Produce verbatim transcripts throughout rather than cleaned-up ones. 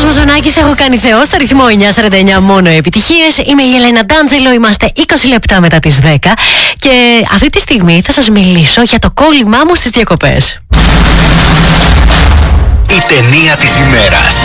Κώστας Μαζονάκης, έχω κάνει Θεό στο ρυθμό εννιά σαράντα εννιά, μόνο επιτυχίες. Είμαι η Ελένα Ντάντζελο, είμαστε είκοσι λεπτά μετά τις δέκα και αυτή τη στιγμή θα σας μιλήσω για το κόλλημά μου στις διακοπές. Η ταινία της ημέρας.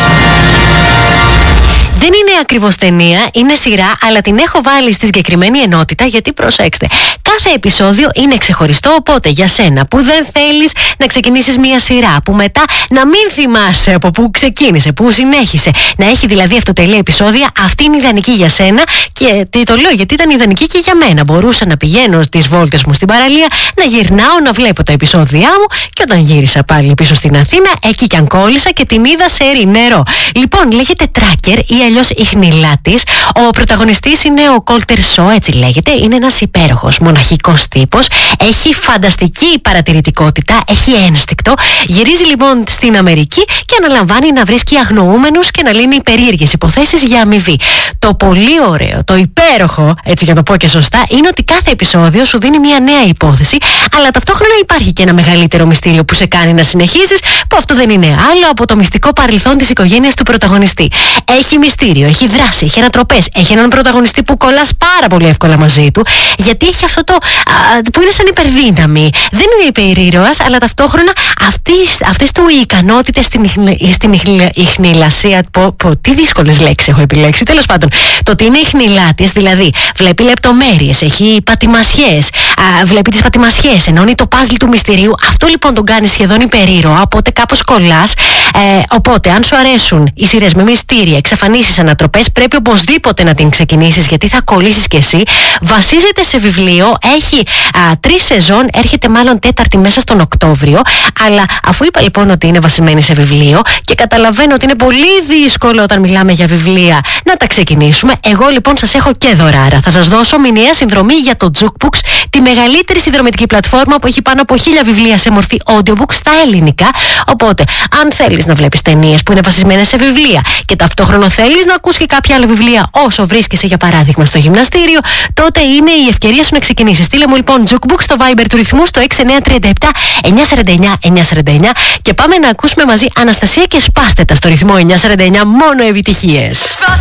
Δεν είναι ακριβώς ταινία, είναι σειρά, αλλά την έχω βάλει στη συγκεκριμένη ενότητα γιατί, προσέξτε, κάθε επεισόδιο είναι ξεχωριστό, οπότε για σένα που δεν θέλεις να ξεκινήσεις μια σειρά, που μετά να μην θυμάσαι από πού ξεκίνησε, πού συνέχισε, να έχει δηλαδή αυτοτελεία επεισόδια, αυτή είναι ιδανική για σένα και τι το λέω γιατί ήταν ιδανική και για μένα. Μπορούσα να πηγαίνω στις βόλτες μου στην παραλία, να γυρνάω, να βλέπω τα επεισόδια μου και όταν γύρισα πάλι πίσω στην Αθήνα, εκεί κι αν κόλλησα και την είδα σε νερό. Λοιπόν, λέγεται Tracker ή αλλιώς Ιχνηλάτης. Ο πρωταγωνιστής είναι ο Κόλτερ Σο, έτσι λέγεται. Είναι ένας υπέροχος, μοναχικός τύπος. Έχει φανταστική παρατηρητικότητα, έχει ένστικτο. Γυρίζει λοιπόν στην Αμερική και αναλαμβάνει να βρίσκει αγνοούμενους και να λύνει περίεργες υποθέσεις για αμοιβή. Το πολύ ωραίο, το υπέροχο, έτσι για το πω και σωστά, είναι ότι κάθε επεισόδιο σου δίνει μια νέα υπόθεση, αλλά ταυτόχρονα υπάρχει και ένα μεγαλύτερο μυστήριο που σε κάνει να συνεχίζεις, που αυτό δεν είναι άλλο από το μυστικό παρελθόν της οικογένειας του πρωταγωνιστή. Έχει μυστήριο, έχει δράση, έχει ανατροπές, έχει έναν πρωταγωνιστή που κολλάς πάρα πολύ εύκολα μαζί του, γιατί έχει αυτό το α, που είναι σαν υπερδύναμη. Δεν είναι υπερήρωας, αλλά ταυτόχρονα αυτές, αυτές του οι ικανότητες στην, στην ιχνηλασία. Πω, πω, τι δύσκολες λέξεις έχω επιλέξει. Τέλος πάντων, το ότι είναι ιχνηλάτης, δηλαδή βλέπει λεπτομέρειες, έχει πατημασιές, α, βλέπει τις πατημασιές, ενώνει το παζλ του μυστηρίου. Αυτό λοιπόν τον κάνει σχεδόν υπερήρωα, οπότε κάπως κολλάς. Ε, οπότε, αν σου αρέσουν οι σειρές με μυστήρια, εξαφανίσεις, ανατροπές, πρέπει οπωσδήποτε να την ξεκινήσεις γιατί θα κολλήσεις κι εσύ. Βασίζεται σε βιβλίο, έχει α, τρεις σεζόν, έρχεται μάλλον τέταρτη μέσα στον Οκτώβριο. Αλλά αφού είπα λοιπόν ότι είναι βασισμένη σε βιβλίο και καταλαβαίνω ότι είναι πολύ δύσκολο όταν μιλάμε για βιβλία να τα ξεκινήσουμε, εγώ λοιπόν σας έχω και δωράρα. Θα σας δώσω μηνιαία συνδρομή για το Jukebooks, τη μεγαλύτερη συνδρομητική πλατφόρμα που έχει πάνω από χίλια βιβλία σε μορφή audiobooks στα ελληνικά. Οπότε, αν θέλεις να βλέπεις ταινίες που είναι βασισμένες σε βιβλία και ταυτόχρονα θέλεις να ακούς και κάποια άλλα βιβλία όσο βρίσκεσαι για παράδειγμα στο γυμναστήριο, τότε είναι η ευκαιρία σου να ξεκινήσεις. Στείλε μου λοιπόν Jukebooks στο Viber του ρυθμού στο έξι εννιά τρία επτά εννιά σαράντα εννιά εννιά σαράντα εννιά και πάμε να ακούσουμε μαζί Αναστασία και Σπάστε τα στο ρυθμό εννιά σαράντα εννιά, μόνο επιτυχίες.